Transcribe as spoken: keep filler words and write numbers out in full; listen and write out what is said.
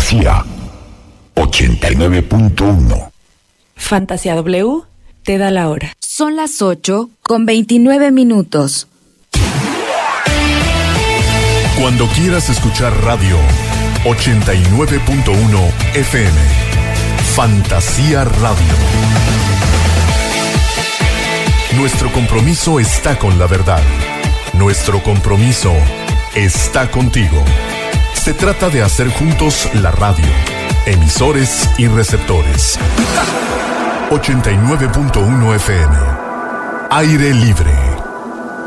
Fantasía ochenta y nueve punto uno. Fantasía W te da la hora. Son las ocho con veintinueve minutos. Cuando quieras escuchar radio ochenta y nueve punto uno F M. Fantasía Radio. Nuestro compromiso está con la verdad. Nuestro compromiso está contigo. Se trata de hacer juntos la radio, emisores y receptores. ochenta y nueve punto uno F M. Aire libre.